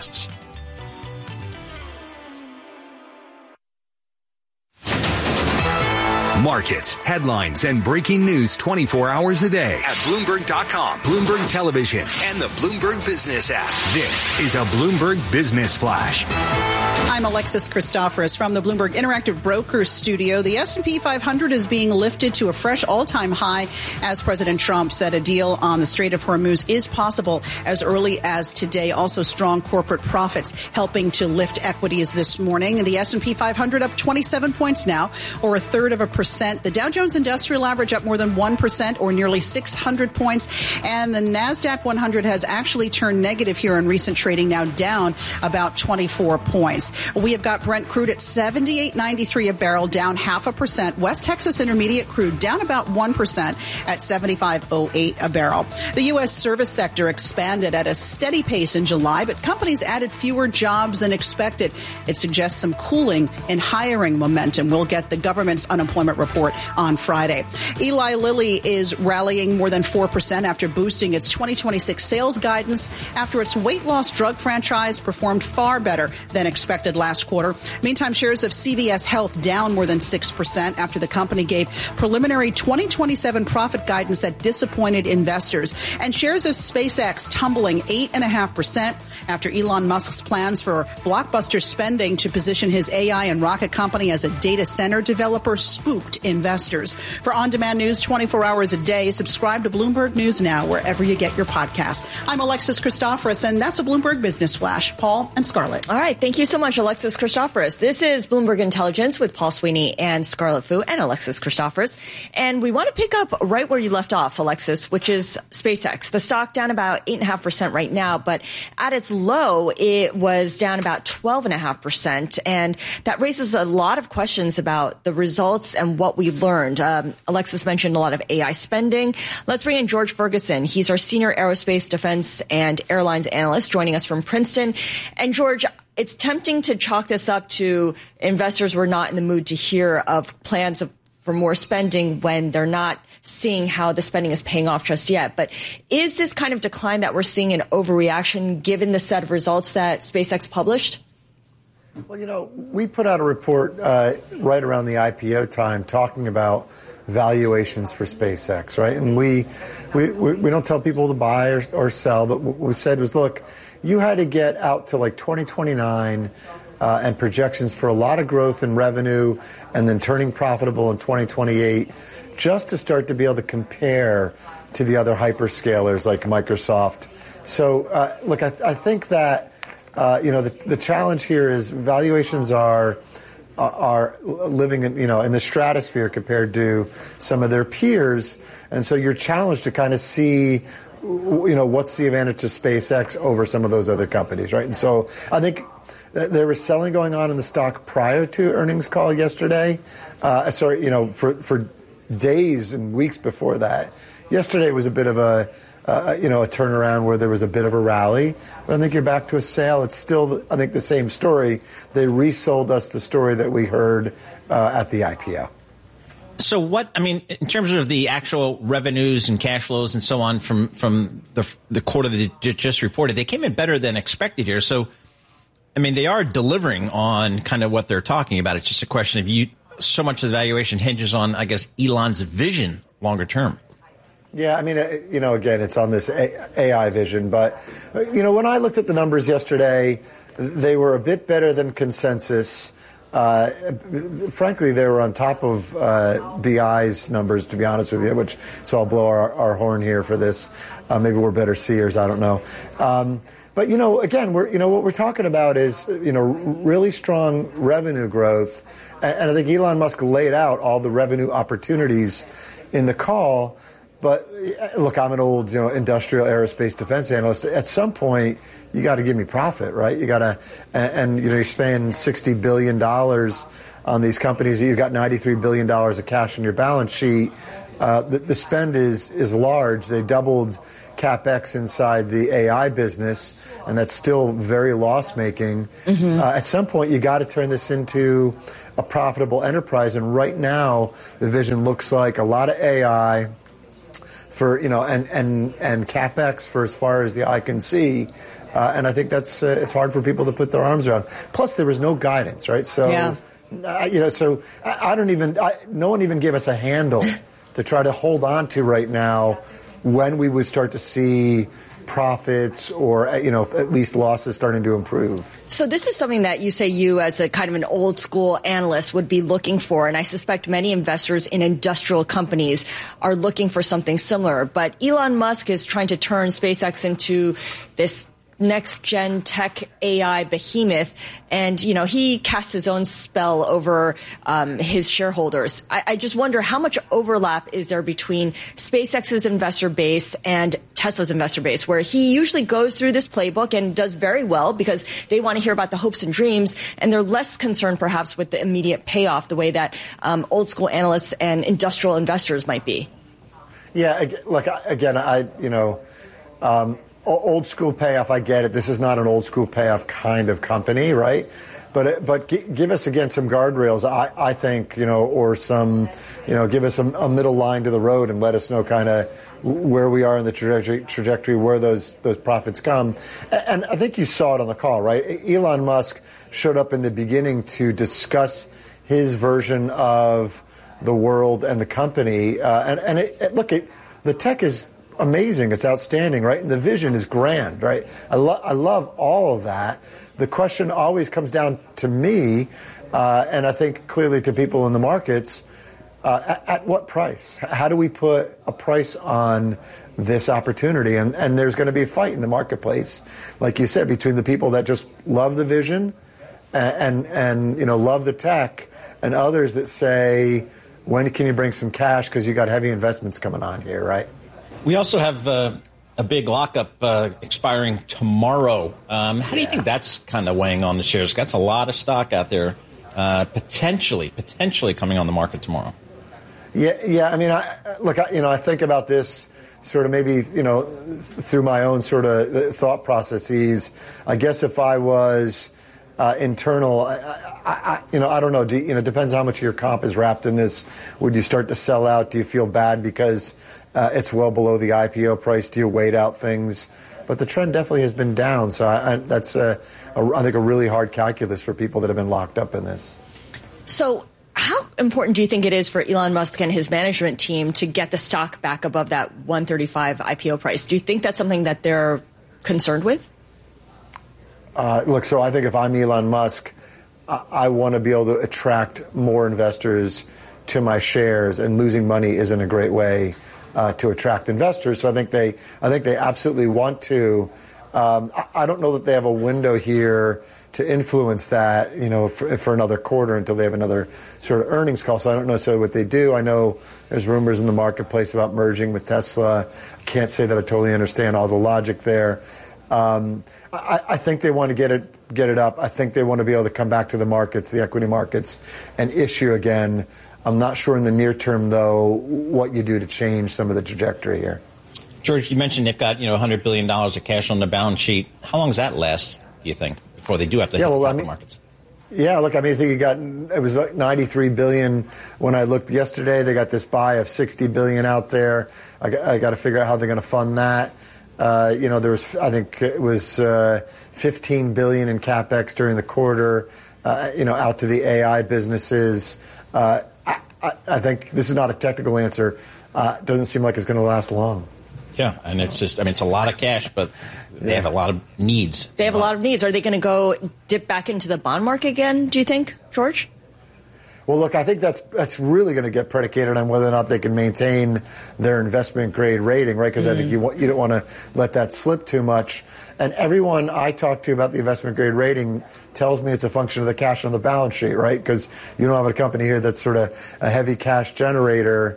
podcasts. Markets, headlines, and breaking news 24 hours a day at Bloomberg.com, Bloomberg Television, and the Bloomberg Business app. This is a Bloomberg Business Flash. I'm Alexis Christoforous from the Bloomberg Interactive Brokers Studio. The S&P 500 is being lifted to a fresh all-time high as President Trump said a deal on the Strait of Hormuz is possible as early as today. Also, strong corporate profits helping to lift equities this morning. The S&P 500 up 27 points now, or 1/3%. The Dow Jones Industrial Average up more than 1%, or nearly 600 points. And the NASDAQ 100 has actually turned negative here in recent trading, now down about 24 points. We have got Brent crude at $78.93 a barrel, down 0.5%. West Texas Intermediate crude down about 1% at $75.08 a barrel. The U.S. service sector expanded at a steady pace in July, but companies added fewer jobs than expected. It suggests some cooling in hiring momentum. We'll get the government's unemployment report on Friday. Eli Lilly is rallying more than 4% after boosting its 2026 sales guidance after its weight loss drug franchise performed far better than expected last quarter. Meantime, shares of CVS Health down more than 6% after the company gave preliminary 2027 profit guidance that disappointed investors. And shares of SpaceX tumbling 8.5% after Elon Musk's plans for blockbuster spending to position his AI and rocket company as a data center developer spooked investors. For on-demand news 24 hours a day, subscribe to Bloomberg News Now wherever you get your podcasts. I'm Alexis Christoforous, and that's a Bloomberg Business Flash. Paul and Scarlett. All right. Thank you so much, Alexis Christoforous. This is Bloomberg Intelligence with Paul Sweeney and Scarlett Fu and Alexis Christoforous. And we want to pick up right where you left off, Alexis, which is SpaceX. The stock down about 8.5% right now, but at its low, it was down about 12.5%. And that raises a lot of questions about the results and what we learned. Alexis mentioned a lot of AI spending. Let's bring in George Ferguson. He's our senior aerospace, defense, and airlines analyst joining us from Princeton. And George, it's tempting to chalk this up to investors were not in the mood to hear of plans for more spending when they're not seeing how the spending is paying off just yet. But is this kind of decline that we're seeing an overreaction given the set of results that SpaceX published? Well, we put out a report right around the IPO time talking about valuations for SpaceX, right? And we don't tell people to buy or sell, but what we said was, look, you had to get out to like 2029 and projections for a lot of growth in revenue and then turning profitable in 2028 just to start to be able to compare to the other hyperscalers like Microsoft. So, look, I think that the challenge here is valuations are living in the stratosphere compared to some of their peers, and so you're challenged to kind of see what's the advantage to SpaceX over some of those other companies, right? And so I think there was selling going on in the stock prior to earnings call yesterday. For days and weeks before that. Yesterday was a bit of a turnaround where there was a bit of a rally. But I think you're back to a sale. It's still, I think, the same story. They resold us the story that we heard at the IPO. So in terms of the actual revenues and cash flows and so on from the quarter that just reported, they came in better than expected here. So, they are delivering on kind of what they're talking about. It's just a question of so much of the valuation hinges on, I guess, Elon's vision longer term. Yeah, again, it's on this AI vision. But, when I looked at the numbers yesterday, they were a bit better than consensus. Frankly, they were on top of BI's numbers, to be honest with you, so I'll blow our horn here for this. Maybe we're better seers. I don't know. But, again, what we're talking about is, really strong revenue growth. And I think Elon Musk laid out all the revenue opportunities in the call. But look, I'm an old, industrial aerospace defense analyst. At some point, you got to give me profit, right? You got to, and you're spending $60 billion on these companies. You've got $93 billion of cash on your balance sheet. The spend is large. They doubled CapEx inside the AI business, and that's still very loss-making. Mm-hmm. At some point, you got to turn this into a profitable enterprise. And right now, the vision looks like a lot of AI for, and CapEx for as far as the eye can see. And I think that's it's hard for people to put their arms around. Plus, there was no guidance, right? So, so I don't even. No one even gave us a handle to try to hold on to right now when we would start to see profits or, at least losses starting to improve. So this is something that you say you, as a kind of an old school analyst, would be looking for. And I suspect many investors in industrial companies are looking for something similar. But Elon Musk is trying to turn SpaceX into this next-gen tech AI behemoth, and he casts his own spell over his shareholders. I just wonder how much overlap is there between SpaceX's investor base and Tesla's investor base, where he usually goes through this playbook and does very well because they want to hear about the hopes and dreams, and they're less concerned perhaps with the immediate payoff the way that old-school analysts and industrial investors might be. Yeah, look, again, old school payoff, I get it. This is not an old school payoff kind of company, right? But give us again some guardrails, I think, or some, give us a middle line to the road and let us know kind of where we are in the trajectory, where those profits come. And I think you saw it on the call, right? Elon Musk showed up in the beginning to discuss his version of the world and the company. The tech is amazing. It's outstanding, right? And the vision is grand, right? I love all of that. The question always comes down to me, and I think clearly to people in the markets, at what price? How do we put a price on this opportunity? And there's going to be a fight in the marketplace, like you said, between the people that just love the vision and love the tech, and others that say, when can you bring some cash because you got heavy investments coming on here, right? We also have a big lockup expiring tomorrow. How do you think that's kind of weighing on the shares? That's a lot of stock out there potentially coming on the market tomorrow. Yeah. I mean, I think about this sort of maybe, through my own sort of thought processes. I guess if I was internal, I don't know. Depends how much of your comp is wrapped in this. Would you start to sell out? Do you feel bad because it's well below the IPO price? Do you wait out things? But the trend definitely has been down. So that's, I think, a really hard calculus for people that have been locked up in this. So how important do you think it is for Elon Musk and his management team to get the stock back above that 135 IPO price? Do you think that's something that they're concerned with? So I think if I'm Elon Musk, I want to be able to attract more investors to my shares, and losing money isn't a great way to attract investors. So I think they absolutely want to. I don't know that they have a window here to influence that, for another quarter until they have another sort of earnings call. So I don't know necessarily what they do. I know there's rumors in the marketplace about merging with Tesla. I can't say that I totally understand all the logic there. I think they want to get it up. I think they want to be able to come back to the markets, the equity markets, and issue again. I'm not sure in the near term, though, what you do to change some of the trajectory here. George, you mentioned they've got $100 billion of cash on the balance sheet. How long does that last, do you think, before they do have to hit the capital markets? Yeah, look, I think it was like $93 billion when I looked yesterday. They got this buy of $60 billion out there. I got to figure out how they're going to fund that. There was, I think it was $15 billion in CapEx during the quarter, out to the AI businesses. I think this is not a technical answer. Doesn't seem like it's going to last long. Yeah, and it's just, it's a lot of cash, but they have a lot of needs. They have a lot of needs. Are they going to go dip back into the bond market again, do you think, George? Well, look, I think that's really going to get predicated on whether or not they can maintain their investment grade rating, right? Because I think you don't want to let that slip too much. And everyone I talk to about the investment grade rating tells me it's a function of the cash on the balance sheet, right? Because you don't have a company here that's sort of a heavy cash generator.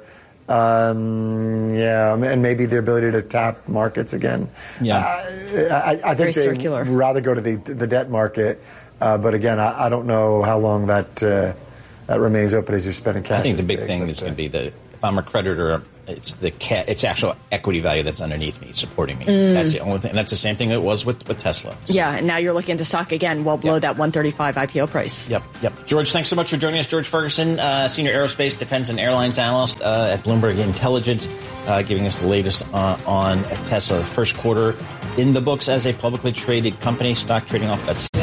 And maybe the ability to tap markets again. Yeah, I think they'd rather go to the debt market. But again, I don't know how long that remains open as you're spending cash. I think the big thing is going to be that if I'm a creditor, it's actual equity value that's underneath me, supporting me. That's the only thing. And that's the same thing it was with Tesla. So. Yeah, and now you're looking at the stock again well below that 135 IPO price. Yep. George, thanks so much for joining us. George Ferguson, Senior Aerospace, Defense, and Airlines Analyst at Bloomberg Intelligence, giving us the latest on Tesla. The first quarter in the books as a publicly traded company, stock trading off at